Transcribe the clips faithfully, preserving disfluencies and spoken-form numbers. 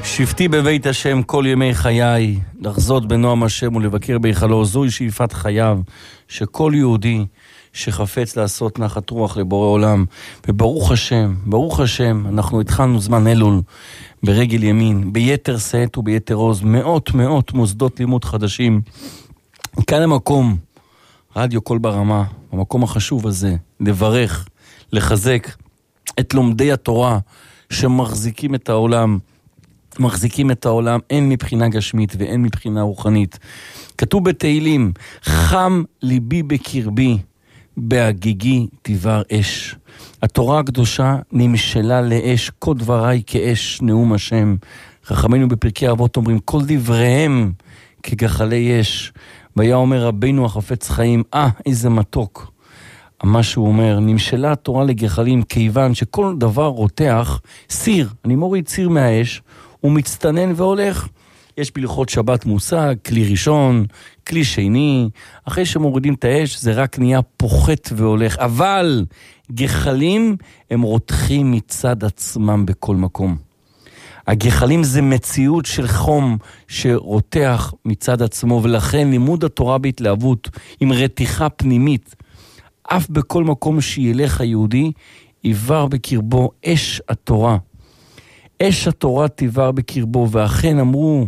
שבתי בבית השם כל ימי חיי, לחזות בנועם השם ולבקר בהיכלו, זוהי שאיפת חייו, שכל יהודי שחפץ לעשות נחת רוח לבורא עולם. וברוך השם, ברוך השם, אנחנו התחלנו זמן אלול ברגל ימין, ביתר שאת וביתר עוז, מאות מאות מוסדות לימוד חדשים. כאן המקום, רדיו קול ברמה, המקום החשוב הזה, לברך, לחזק את לומדי התורה שמחזיקים את העולם, מחזיקים את העולם, הן מבחינה גשמית והן מבחינה רוחנית. כתוב בתהילים, חם ליבי בקרבי, בהגיגי תיבר אש. התורה הקדושה נמשלה לאש, כל דבריי כאש, נאום השם. חכמינו בפרקי אבות אומרים, כל דבריהם כגחלי אש. והיה אומר רבינו החפץ חיים, אה, איזה מתוק. מה שהוא אומר, נמשלה התורה לגחלים, כיוון שכל דבר רותח, סיר, אני מוריד סיר מהאש, הוא מצטנן והולך. יש בהלכות שבת מושג, כלי ראשון, כלי שני, אחרי שמורידים את האש זה רק נהיה פוחת והולך, אבל גחלים הם רותחים מצד עצמם בכל מקום. הגחלים זה מציאות של חום שרותח מצד עצמו, ולכן לימוד התורה בהתלהבות עם רתיחה פנימית, אף בכל מקום שילך היהודי, עיוור בקרבו אש התורה. אש התורה תיבר בקרבו, ואכן אמרו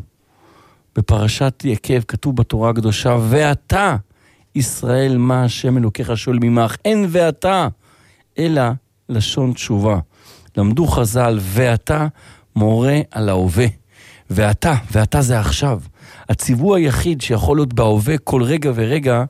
בפרשת יקב, כתוב בתורה הקדושה, ואתה ישראל מה השם אלוקיך שואל ממך, אין ואתה, אלא לשון תשובה. למדו חז"ל, ואתה מורה על ההווה. ואתה, ואתה זה עכשיו. הציווי היחיד שיכול להיות בהווה כל רגע ורגע,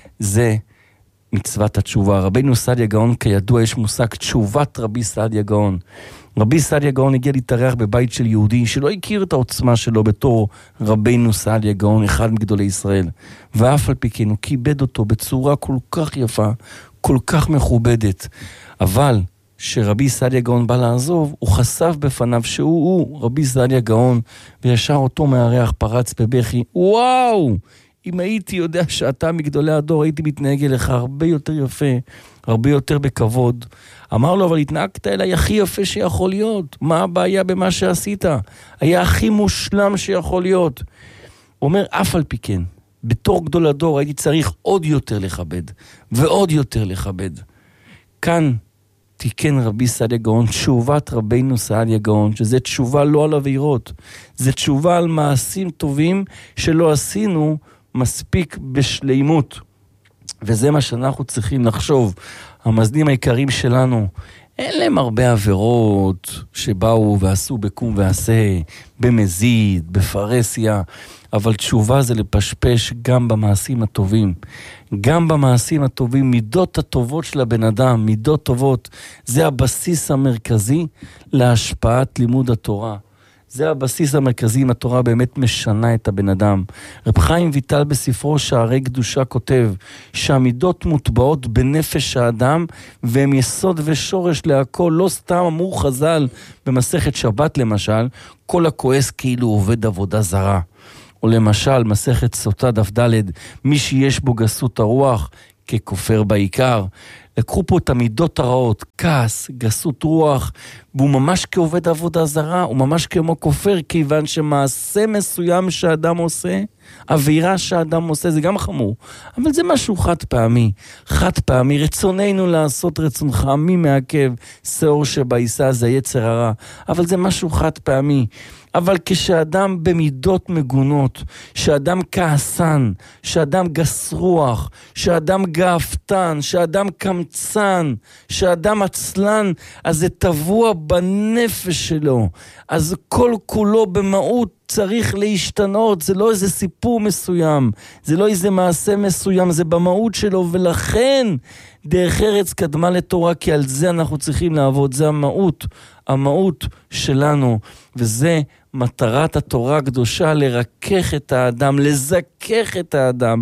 זה מצוות התשובה. רבינו סעדיה גאון, כידוע יש מושג תשובת רבי סעדיה גאון. רבי סעדיה גאון הגיע להתארח בבית של יהודי שלא הכיר את העוצמה שלו בתור רבינו סעדיה גאון, אחד מגדולי ישראל. ואף על פי כן הוא כיבד אותו בצורה כל כך יפה, כל כך מכובדת. אבל שרבי סעדיה גאון בא לעזוב, הוא חשף בפניו שהוא הוא, רבי סעדיה גאון, וישר אותו מארח פרץ בבכי, וואו! אם הייתי יודע שאתה מגדולי הדור, הייתי מתנהג אליך הרבה יותר יפה, הרבה יותר בכבוד. אמר לו, אבל התנהגת אליי הכי יפה שיכול להיות. מה הבעיה במה שעשית? היה הכי מושלם שיכול להיות. אומר, אף על פי כן, בתור גדול הדור הייתי צריך עוד יותר לכבד, ועוד יותר לכבד. כאן תיקן רבי סעדיה גאון, תשובת רבינו סעדיה גאון, שזה תשובה לא על עבירות, זה תשובה על מעשים טובים שלא עשינו מספיק בשלימות. וזה מה שאנחנו צריכים לחשוב. המזנים העיקרים שלנו, אין להם הרבה עבירות שבאו ועשו בקום ועשה, במזיד, בפרסיה, אבל תשובה זה לפשפש גם במעשים הטובים. גם במעשים הטובים, מידות הטובות של הבן אדם, מידות טובות, זה הבסיס המרכזי להשפעת לימוד התורה. זה הבסיס המרכזי, אם התורה באמת משנה את הבן אדם. רב חיים ויטל בספרו שערי קדושה כותב, שהמידות מוטבעות בנפש האדם, והם יסוד ושורש להכל. לא סתם אמרו חז"ל במסכת שבת למשל, כל הכועס כאילו עובד עבודה זרה. או למשל, מסכת סוטה דף ד', מי שיש בו גסות הרוח ככופר בעיקר. לקחו פה את המידות הרעות, כעס, גסות רוח, והוא ממש כעובד עבודה זרה, הוא ממש כמו כופר, כיוון שמעשה מסוים שאדם עושה, אווירה שאדם עושה, זה גם חמור, אבל זה משהו חד פעמי, חד פעמי, רצוננו לעשות רצונך, מי מעכב, שעור שבעיסה זה יצר הרע, אבל זה משהו חד פעמי. אבל כשאדם במידות מגונות, שאדם כעסן, שאדם גס רוח, שאדם גאפתן, שאדם קמצן, שאדם עצלן, אז זה טבוע בנפש שלו. אז כל כולו במהות צריך להשתנות, זה לא איזה סיפור מסוים, זה לא איזה מעשה מסוים, זה במהות שלו, ולכן דרך ארץ קדמה לתורה, כי על זה אנחנו צריכים לעבוד, זה המהות, המהות שלנו, וזה מטרת התורה הקדושה, לרכך את האדם, לזכך את האדם,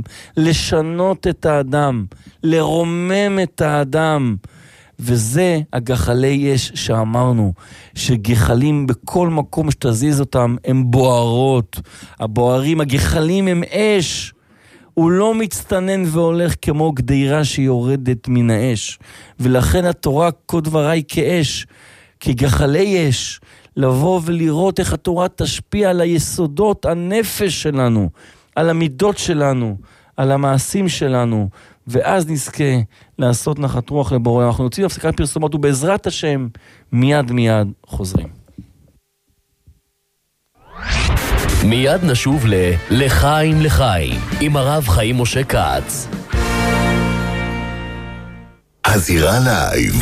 לשנות את האדם, לרומם את האדם, וזה הגחלי אש שאמרנו, שגחלים בכל מקום שתזיז אותם הם בוערות, הבוערים, הגחלים הם אש, הוא לא מצטנן והולך כמו גדירה שיורדת מן האש, ולכן התורה כל דבריי כאש, כגחלי אש, לבוא ולראות איך התורה תשפיע על היסודות הנפש שלנו, על המידות שלנו, על המעשים שלנו, ואז נזכה לעשות נחת רוח לבורא. אנחנו נוציא הפסקת פרסומות, ובעזרת השם מיד מיד חוזרים. מיד נשוב ל... לחיים לחיים, עם הרב חיים משה כץ. הזירה לייב.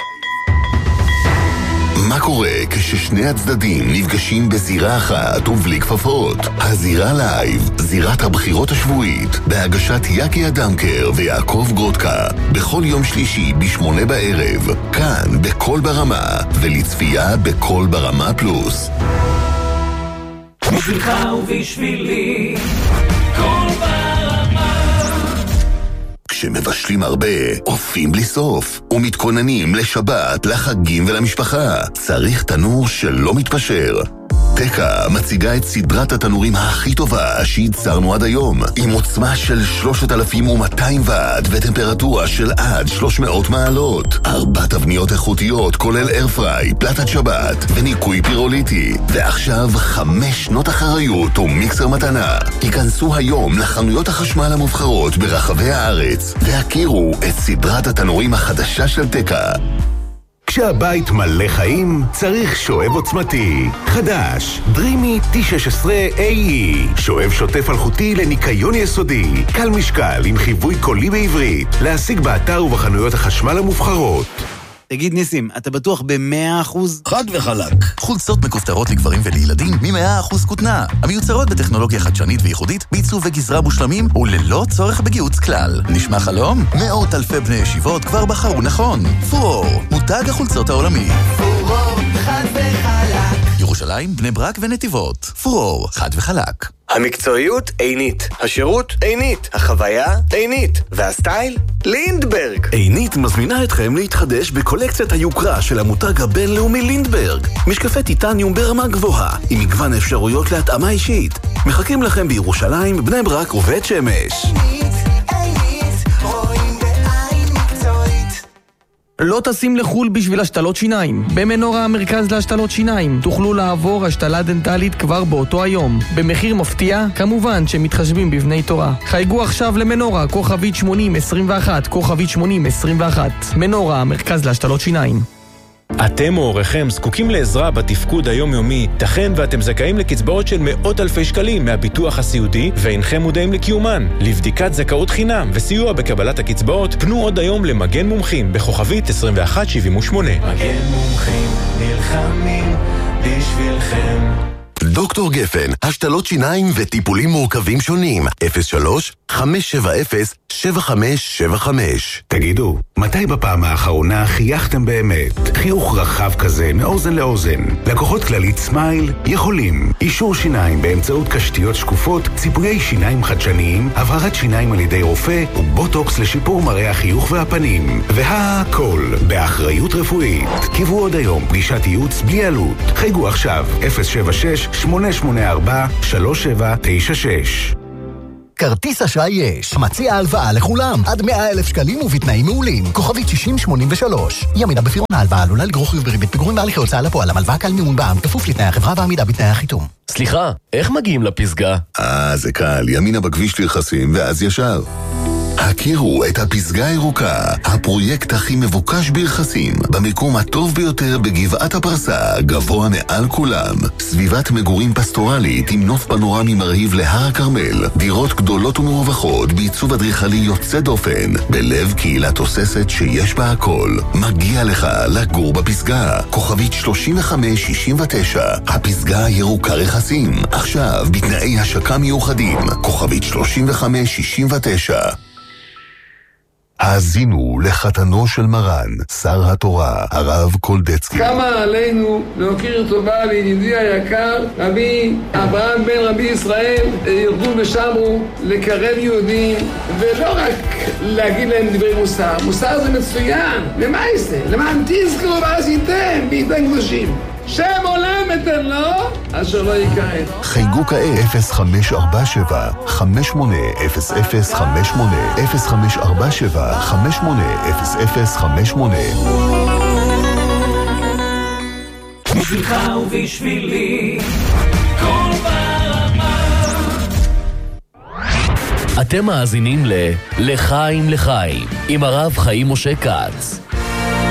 מה קורה כששני הצדדים נפגשים בזירה אחת ובלי כפפות? הזירה לייב, זירת הבחירות השבועית, בהגשת יקי אדמקר ויעקב גרודקה, בכל יום שלישי בשמונה בערב, כאן בכל ברמה, ולצפייה בכל ברמה פלוס. בשבילך ובשבילי, כל ברמה. כשמבשלים הרבה, אופים בלי סוף, ומתכוננים לשבת, לחגים ולמשפחה. צריך תנור שלא מתפשר. תקה מציגה את סדרת התנורים הכי טובה שייצרנו עד היום, עם עוצמה של שלושת אלפים ומאתיים ואט וטמפרטורה של עד שלוש מאות מעלות. ארבע תבניות איכותיות כולל איירפריי, פלטת שבת וניקוי פירוליטי. ועכשיו חמש שנות אחריות ומיקסר מתנה. היכנסו היום לחנויות החשמל המובחרות ברחבי הארץ והכירו את סדרת התנורים החדשה של תקה. כשהבית מלא חיים, צריך שואב עוצמתי. חדש, דרימי טי שש עשרה איי אי. שואב שוטף אלחוטי לניקיון יסודי. קל משקל עם חיווי קולי בעברית. להשיג באתר ובחנויות החשמל המובחרות. תגיד ניסים, אתה בטוח ב-מאה אחוז? חד וחלק. חולצות מכופתרות לגברים ולילדים מ-מאה אחוז כותנה. המיוצרות בטכנולוגיה חדשנית וייחודית, בעיצוב וגזרה מושלמים וללא צורך בגיוץ כלל. נשמע חלום? מאות אלפי בני ישיבות כבר בחרו נכון. פורור, מותג החולצות העולמי. פורור, חד וחלק. ירושלים, בני ברק ונתיבות. פורור, חד וחלק. המקצועיות עינית, השירות עינית, החוויה עינית, והסטייל לינדברג. עינית מזמינה אתכם להתחדש בקולקציית היוקרה של המותג הבינלאומי לינדברג. משקפי טיטניום ברמה גבוהה, עם מגוון אפשרויות להתאמה אישית. מחכים לכם בירושלים, בני ברק ובית שמש. עינית, עינית, רואים בעין מקצועית. לא טסים לחול בשביל השתלות שיניים. במנורה המרכז להשתלות שיניים תוכלו לעבור השתלה דנטלית כבר באותו היום. במחיר מפתיע, כמובן שמתחשבים בבני תורה. חייגו עכשיו למנורה, כוכבית שמונים עשרים ואחת, כוכבית שמונים עשרים ואחת. מנורה המרכז להשתלות שיניים. אתם או הוריכם זקוקים לעזרה בתפקוד היומיומי, תכן ואתם זכאים לקצבאות של מאות אלפי שקלים מהביטוח הסיעודי ואינכם מודעים לקיומן. לבדיקת זכאות חינם וסיוע בקבלת הקצבאות, פנו עוד היום למגן מומחים בכוכבית עשרים ואחת שבעים ושמונה. מגן מומחים נלחמים בשבילכם. דוקטור גפן, השתלות שיניים וטיפולים מורכבים שונים. אפס שלוש חמש שבע אפס שבע חמש שבע חמש. תגידו, מתי בפעם האחרונה חייכתם באמת? חיוך רחב כזה מאוזן לאוזן. לקוחות כללית סמייל יכולים. אישור שיניים באמצעות קשתיות שקופות, ציפויי שיניים חדשניים, הבהרת שיניים על ידי רופא ובוטוקס לשיפור מראה החיוך והפנים. והכל באחריות רפואית. קיבו עוד היום פגישת ייעוץ בלי עלות. חייגו עכשיו אפס שבע שש שמונה שמונה ארבע שלוש שבע תשע שש. כרטיס אשראי יש. מציע הלוואה לכולם. עד מאה אלף שקלים ובתנאים מעולים. כוכבית שישים שמונים ושלוש. ימינה בפירעון ההלוואה עלולה לגרור חיוב בריבית פיגורים בהליכי הוצאה לפועל. המלוואה קל מימון בע"מ כפוף לתנאי החברה ועמידה בתנאי החיתום. סליחה, איך מגיעים לפסגה? אה, זה קל. ימינה בכביש לרכסים ואז ישר. הכירו את הפסגה הירוקה, הפרויקט הכי מבוקש ברכסים, במיקום הטוב ביותר בגבעת הפרסה, גבוה מעל כולם. סביבת מגורים פסטורלית עם נוף פנורמי מרהיב להר הכרמל, דירות גדולות ומרווחות בעיצוב אדריכלי יוצא דופן, בלב קהילה תוססת שיש בה הכל. מגיע לך לגור בפסגה. כוכבית שלושים וחמש שישים ותשע. הפסגה הירוקה רכסים, עכשיו בתנאי השקה מיוחדים. כוכבית שלושים וחמש שישים ותשע. האזינו לחתנו של מרן, שר התורה, הרב קולדצקי. כמה עלינו להוקיר טובה לידידי היקר, רבי אברהם בן רבי ישראל, ירדו ושמו לקרב יהודים, ולא רק להגיד להם דברי מוסר. מוסר זה מצוין. למה זה? למען תזכרו ועשיתם בידי קדושים. שם עולם אתן לו, אשר לא יקראת. חייגו כעת אפס חמש ארבע שבע חמש שמונה אפס אפס חמש שמונה אפס חמש ארבע שבע חמש שמונה אפס אפס חמש שמונה. בשבילך ובשבילי, כל ברמה. אתם מאזינים ל- לחיים לחיים עם הרב חיים משה כץ.